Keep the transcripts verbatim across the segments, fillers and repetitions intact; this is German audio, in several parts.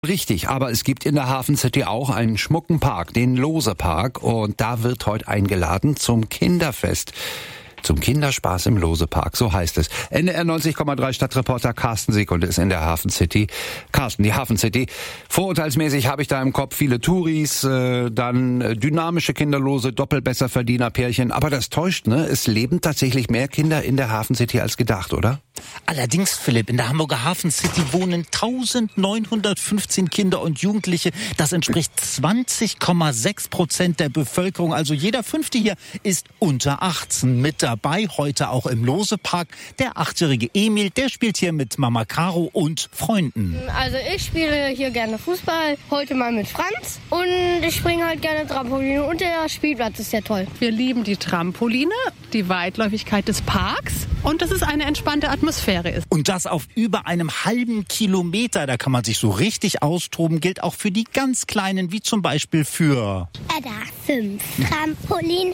Richtig, aber es gibt in der Hafen City auch einen schmucken Park, den Lose-Park, und da wird heute eingeladen zum Kinderfest. Zum Kinderspaß im Lose-Park, so heißt es. N D R neunzig Komma drei Stadtreporter Carsten Seekunde ist in der Hafen City. Carsten, die Hafen City. Vorurteilsmäßig habe ich da im Kopf viele Touris, äh, dann äh, dynamische Kinderlose, Doppelbesserverdiener-Pärchen. Aber das täuscht, ne? Es leben tatsächlich mehr Kinder in der Hafen City als gedacht, oder? Allerdings, Philipp, in der Hamburger Hafen City wohnen eintausendneunhundertfünfzehn Kinder und Jugendliche. Das entspricht zwanzig Komma sechs Prozent der Bevölkerung. Also jeder Fünfte hier ist unter achtzehn. Mit dabei heute auch im Lose-Park der achtjährige Emil. Der spielt hier mit Mama Caro und Freunden. Also ich spiele hier gerne Fußball, heute mal mit Franz. Und ich springe halt gerne Trampoline und der Spielplatz ist ja toll. Wir lieben die Trampoline, die Weitläufigkeit des Parks und dass es eine entspannte Atmosphäre ist. Und das auf über einem halben Kilometer. Da kann man sich so richtig austoben. Gilt auch für die ganz Kleinen, wie zum Beispiel für Edda, fünf. Trampolin,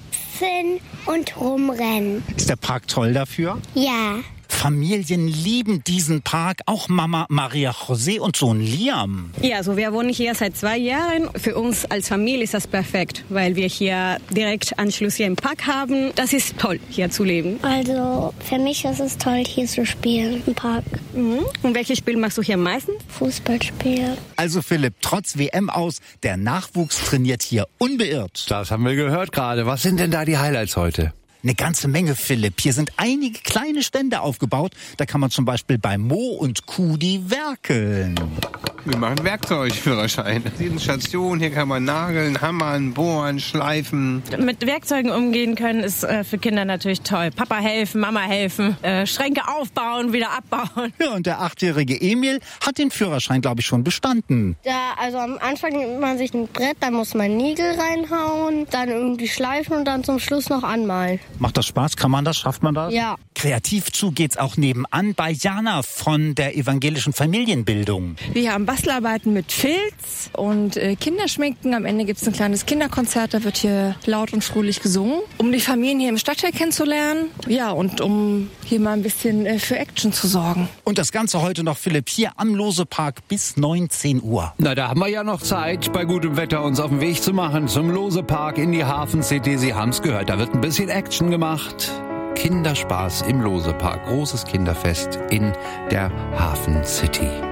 hüpfen und rumrennen. Ist der Park toll dafür? Ja. Familien lieben diesen Park, auch Mama Maria José und Sohn Liam. Ja, also wir wohnen hier seit zwei Jahren. Für uns als Familie ist das perfekt, weil wir hier direkt Anschluss hier im Park haben. Das ist toll, hier zu leben. Also für mich ist es toll, hier zu spielen im Park. Mhm. Und welches Spiel machst du hier am meisten? Fußballspiel. Also Philipp, trotz W M aus, der Nachwuchs trainiert hier unbeirrt. Das haben wir gehört gerade. Was sind denn da die Highlights heute? Eine ganze Menge, Philipp. Hier sind einige kleine Stände aufgebaut. Da kann man zum Beispiel bei Mo und Kudi werkeln. Wir machen Werkzeugführerschein. Diese Station, hier kann man nageln, hammern, bohren, schleifen. Mit Werkzeugen umgehen können ist äh, für Kinder natürlich toll. Papa helfen, Mama helfen, äh, Schränke aufbauen, wieder abbauen. Ja, und der achtjährige Emil hat den Führerschein, glaube ich, schon bestanden. Ja, also am Anfang nimmt man sich ein Brett, dann muss man Nägel reinhauen, dann irgendwie schleifen und dann zum Schluss noch anmalen. Macht das Spaß? Kann man das? Schafft man das? Ja. Kreativ zu geht's auch nebenan bei Jana von der evangelischen Familienbildung. Wir haben Bastelarbeiten mit Filz und äh, Kinderschminken. Am Ende gibt's ein kleines Kinderkonzert, da wird hier laut und fröhlich gesungen, um die Familien hier im Stadtteil kennenzulernen. Ja, und um hier mal ein bisschen äh, für Action zu sorgen. Und das Ganze heute noch, Philipp, hier am Lose-Park bis neunzehn Uhr. Na, da haben wir ja noch Zeit, bei gutem Wetter uns auf den Weg zu machen zum Lose-Park in die Hafen City. Sie haben's gehört, da wird ein bisschen Action gemacht. Kinderspaß im Lose-Park. Großes Kinderfest in der Hafen City.